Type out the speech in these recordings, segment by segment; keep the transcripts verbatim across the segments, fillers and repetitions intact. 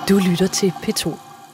Du lytter til P to.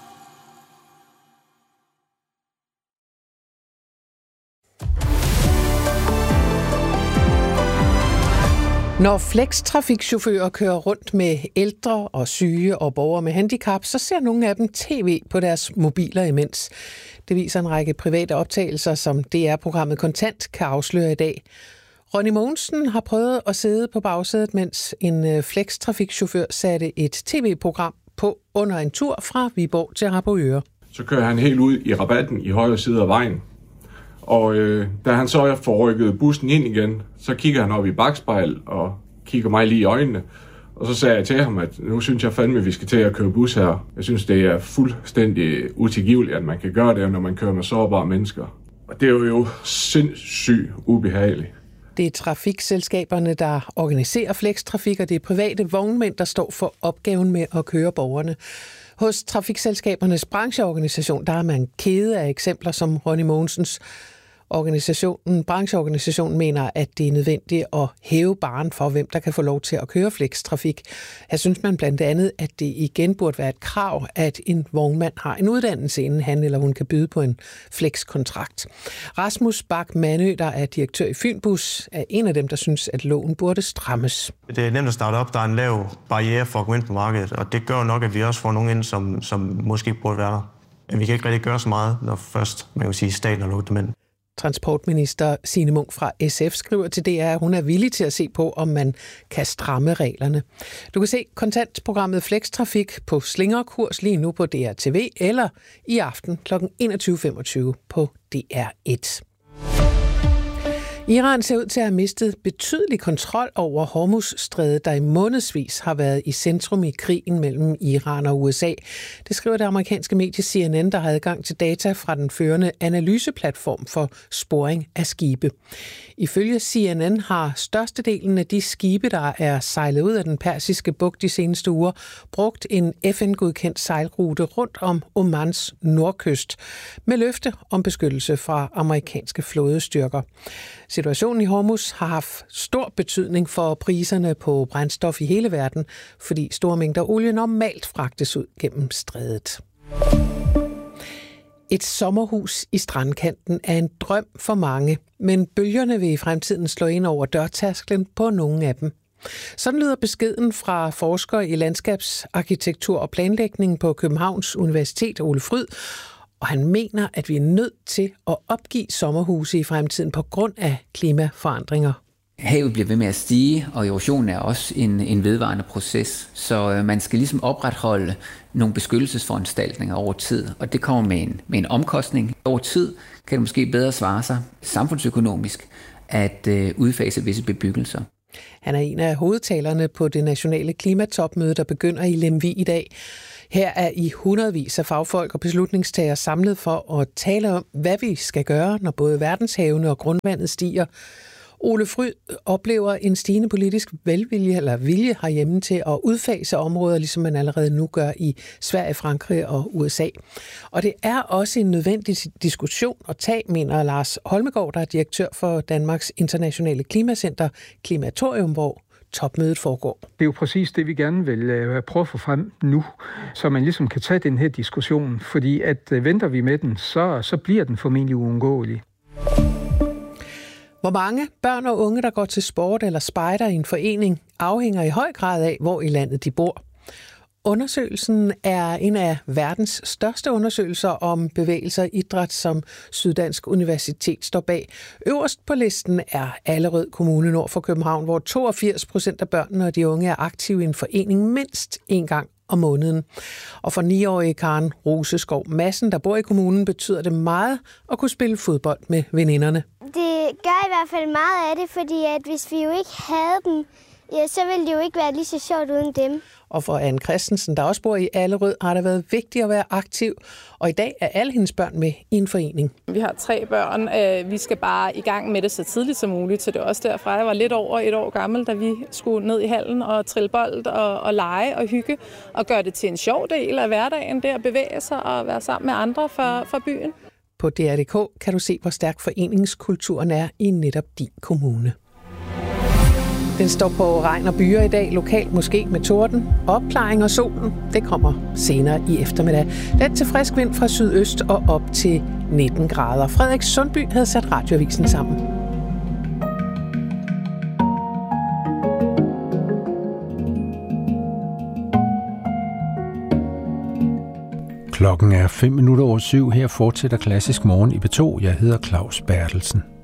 Når flextrafikchauffører kører rundt med ældre og syge og borgere med handicap, så ser nogle af dem tv på deres mobiler imens. Det viser en række private optagelser, som D R-programmet Kontant kan afsløre i dag. Ronny Mogensen har prøvet at sidde på bagsædet, mens en flextrafikchauffør satte et tv-program på under en tur fra Viborg til Harboøre. Så kører han helt ud i rabatten i højre side af vejen. Og øh, da han så får rykket bussen ind igen, så kigger han op i bakspejl og kigger mig lige i øjnene. Og så sagde jeg til ham, at nu synes jeg fandme, at vi skal til at køre bus her. Jeg synes, det er fuldstændig utilgiveligt, at man kan gøre det, når man kører med sårbare mennesker. Og det er jo sindssygt ubehageligt. Det er trafikselskaberne, der organiserer flextrafik, og det er private vognmænd, der står for opgaven med at køre borgerne. Hos trafikselskabernes brancheorganisation, der er man kede af eksempler som Ronny Mogensens. Organisationen, brancheorganisationen mener, at det er nødvendigt at hæve barren for, hvem der kan få lov til at køre flextrafik. Her synes man blandt andet, at det igen burde være et krav, at en vognmand har en uddannelse, inden han eller hun kan byde på en flexkontrakt. Rasmus Bak Manø, der er direktør i Fynbus, er en af dem, der synes, at loven burde strammes. Det er nemt at starte op. Der er en lav barriere for at gå ind på markedet, og det gør nok, at vi også får nogen ind, som, som måske burde være der. Men vi kan ikke rigtig gøre så meget, når først, man kan sige, staten har lukket dem ind. Transportminister Signe Munk fra S F skriver til D R, at hun er villig til at se på, om man kan stramme reglerne. Du kan se kontantprogrammet Flextrafik på slingerkurs lige nu på D R T V eller i aften kl. enogtyve femogtyve på D R et. Iran ser ud til at have mistet betydelig kontrol over Hormuzstrædet, der i månedsvis har været i centrum i krigen mellem Iran og U S A. Det skriver det amerikanske medie C N N, der har adgang til data fra den førende analyseplatform for sporing af skibe. Ifølge C N N har størstedelen af de skibe, der er sejlet ud af den persiske bugt de seneste uger, brugt en F N-godkendt sejlrute rundt om Omans nordkyst med løfte om beskyttelse fra amerikanske flådestyrker. Situationen i Hormuz har haft stor betydning for priserne på brændstof i hele verden, fordi store mængder olie normalt fragtes ud gennem strædet. Et sommerhus i strandkanten er en drøm for mange, men bølgerne vil i fremtiden slå ind over dørtærsklen på nogle af dem. Sådan lyder beskeden fra forsker i landskabsarkitektur og planlægning på Københavns Universitet, Ole Fryd, og han mener, at vi er nødt til at opgive sommerhuse i fremtiden på grund af klimaforandringer. Havet bliver ved med at stige, og erosion er også en, en vedvarende proces, så øh, man skal ligesom opretholde nogle beskyttelsesforanstaltninger over tid, og det kommer med en, med en omkostning. Over tid kan det måske bedre svare sig samfundsøkonomisk at øh, udfase visse bebyggelser. Han er en af hovedtalerne på det nationale klimatopmøde, der begynder i Lemvig i dag. Her er i hundredvis af fagfolk og beslutningstagere samlet for at tale om, hvad vi skal gøre, når både verdenshavene og grundvandet stiger. Ole Fryd oplever en stigende politisk velvilje eller vilje herhjemme til at udfase områder, ligesom man allerede nu gør i Sverige, Frankrig og U S A. Og det er også en nødvendig diskussion at tage, mener Lars Holmegaard, der er direktør for Danmarks Internationale Klimacenter Klimatorium, hvor topmødet foregår. Det er jo præcis det, vi gerne vil prøve at få frem nu, så man ligesom kan tage den her diskussion, fordi at venter vi med den, så, så bliver den formentlig uundgåelig. Hvor mange børn og unge, der går til sport eller spejder i en forening, afhænger i høj grad af, hvor i landet de bor. Undersøgelsen er en af verdens største undersøgelser om bevægelser og idræt, som Syddansk Universitet står bag. Øverst på listen er Allerød Kommune nord for København, hvor toogfirs procent af børnene og de unge er aktive i en forening mindst en gang om måneden. Og for niårige Karen Roseskov Madsen, der bor i kommunen, betyder det meget at kunne spille fodbold med veninderne. Det gør i hvert fald meget af det, fordi at hvis vi jo ikke havde dem, ja, så ville det jo ikke være lige så sjovt uden dem. Og for Anne Christensen, der også bor i Allerød, har det været vigtigt at være aktiv. Og i dag er alle hendes børn med i en forening. Vi har tre børn. Vi skal bare i gang med det så tidligt som muligt. Så det er også derfor, jeg var lidt over et år gammel, da vi skulle ned i hallen og trille bold og, og lege og hygge. Og gøre det til en sjov del af hverdagen, det at bevæge sig og være sammen med andre fra, fra byen. På D R punktum d k kan du se, hvor stærk foreningskulturen er i netop din kommune. Den står på regn og byer i dag, lokalt måske med torden. Opklaring og solen, det kommer senere i eftermiddag. Let til frisk vind fra sydøst og op til nitten grader. Frederik Sundby havde sat radioavisen sammen. Klokken er fem minutter over syv. Her fortsætter Klassisk Morgen i B to. Jeg hedder Claus Bertelsen.